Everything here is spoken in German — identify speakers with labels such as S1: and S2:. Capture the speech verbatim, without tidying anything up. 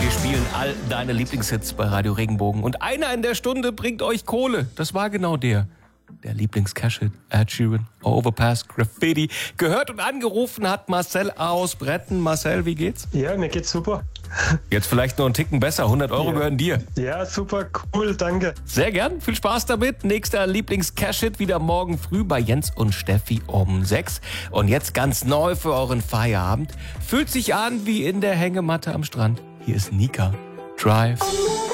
S1: Wir spielen all deine Lieblingshits bei Radio Regenbogen. Und einer in der Stunde bringt euch Kohle. Das war genau der. Der Lieblings-Cash-Hit, Ed Sheeran, Overpass, Graffiti. Gehört und angerufen hat Marcel aus Bretten. Marcel, wie geht's?
S2: Ja, mir geht's super.
S1: Jetzt vielleicht noch einen Ticken besser. hundert Euro
S2: Ja.
S1: gehören dir.
S2: Ja, super, cool, danke.
S1: Sehr gern, viel Spaß damit. Nächster Lieblings-Cash-Hit wieder morgen früh bei Jens und Steffi um sechs. Und jetzt ganz neu für euren Feierabend. Fühlt sich an wie in der Hängematte am Strand. Hier ist Nika. Drive.